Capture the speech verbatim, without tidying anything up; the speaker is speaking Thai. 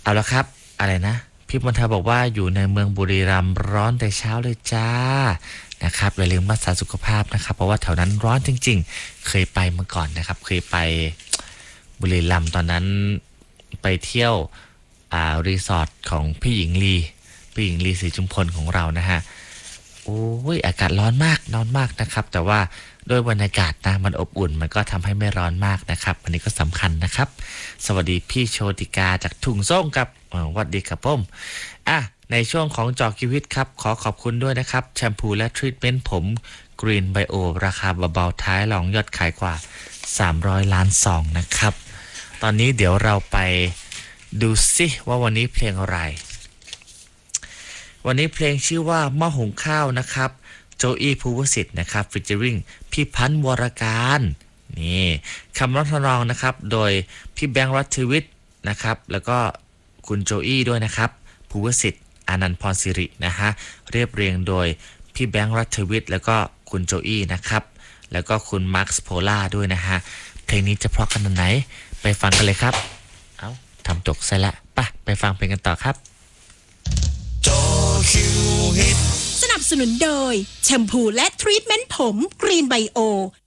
เอาละครับอะไรนะพี่มณฑาบอกว่าอยู่ในเมืองบุรีรัมย์ร้อนแต่เช้าเลยจ้านะครับอย่าลืมรักษาสุขภาพนะครับเพราะว่าแถวนั้นร้อนจริงๆเคยไปมาก่อนนะครับเคยไปบุรีรัมย์ตอนนั้นไปเที่ยวอ่ารีสอร์ทของพี่หญิงลีพี่หญิงลีศรีจุมพลของเรานะฮะโอ้ยอากาศร้อนมากร้อนมากนะครับแต่ว่าด้วยบรรยากาศนะมันอบอุ่นมันก็ทำให้ไม่ร้อนมากนะครับอันนี้ก็สำคัญนะครับสวัสดีพี่โชติกาจากทุ่งส่งครับเอ่อสวัสดีครับผมอ่ะในช่วงของเจอชีวิตครับขอขอบคุณด้วยนะครับแชมพูและทรีทเมนต์ผมกรีนไบโอราคาเบาๆท้ายรองยอดขายกว่าสามร้อยล้านซองนะครับตอนนี้เดี๋ยวเราไปดูสิว่าวันนี้เพลงอะไรวันนี้เพลงชื่อว่าหม้อหุงข้าวนะครับโจอี้ภูวสิทธิ์นะครับฟิชเจอริงพี่พันธ์วรการนี่คำร้องทำนองนะครับโดยพี่แบงค์รัตวิทย์นะครับแล้วก็คุณโจอี้ด้วยนะครับภูวสิทธิ์อานันต์พรสิรินะฮะเรียบเรียงโดยพี่แบงค์รัตวิทย์แล้วก็คุณโจอี้นะครับแล้วก็คุณมาร์คส์โพล่าด้วยนะฮะเพลงนี้จะเพราะขนาดไหนไปฟังกันเลยครับเอ้าทำตกซะละไปไปฟังเพลงกันต่อครับสนับสนุนโดยแชมพูและทรีทเมนต์ผมกรีนไบโอ